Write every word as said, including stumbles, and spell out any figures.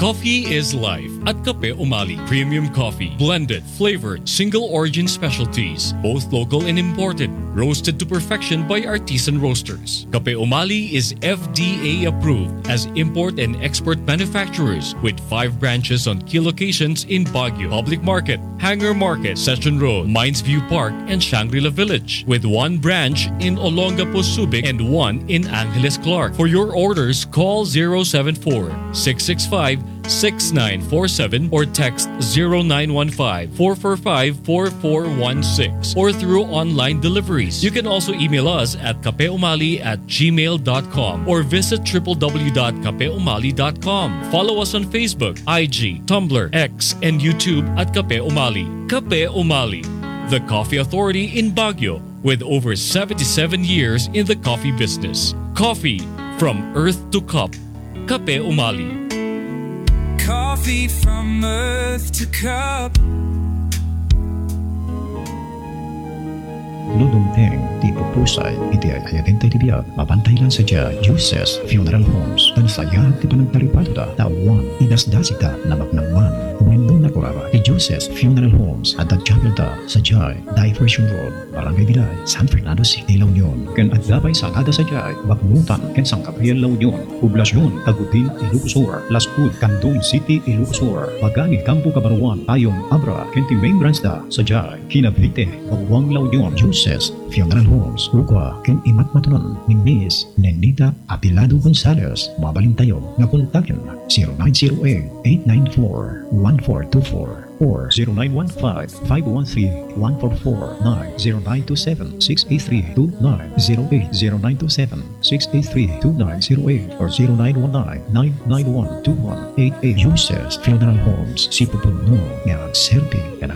Coffee is life at Kape Umali. Premium coffee, blended, flavored, single origin specialties, both local and imported, roasted to perfection by artisan roasters. Kape Umali is F D A approved as import and export manufacturers with five branches on key locations in Baguio, Public Market, Hangar Market, Session Road, Mines View Park, and Shangri-La Village, with one branch in Olongapo, Subic, and one in Angeles Clark. For your orders, call zero seven four, six six five, six nine four seven or text zero nine one five, four four five, four four one six or through online deliveries. You can also email us at kapeumali at gmail dot com or visit w w w dot kapeumali dot com. Follow us on Facebook, I G, Tumblr, X, and YouTube at Kape Umali. Kape Umali, the coffee authority in Baguio with over seventy-seven years in the coffee business. Coffee from earth to cup. Kape Umali. Coffee from earth to cup. Ludumteng, tipo pusay, iti ay ayatin tayo tibiyag, mapantay lang sadya, Juices Funeral Homes, dan sayang ti panagtaripado da, tawan, idasdasi ka, nabaknangman, umendo na kuraba, ti Juices Funeral Homes, at at chapel da, sadyay, Diversion Road, Barangay Bilay, San Fernando City, La Union, ken agdabay sa kada sadyay, bakmutan, ken San Gabriel, La Union, Poblasyon, Agutin, Ilocos, Las Cud, Candon City, Ilocos, Pagani, Campo Cabaruan, Ayong, Abra, ken ti main branch da, sadyay, Kinabite, Bagwang, La Union, Juices Funeral Homes, Ukwa, ken imat matunon ni Miss Nenita Apilado Gonzalez. Mabalin tayo na kontakin zero nine zero eight, eight nine four, one four two four or zero nine one five, five one three, one four four nine, zero nine two seven, six eight three, two nine zero eight, zero nine two seven, six eight three, two nine zero eight or zero nine one nine, nine nine one, two one eight eight. Juices Funeral Homes, si Pupuno nga serbi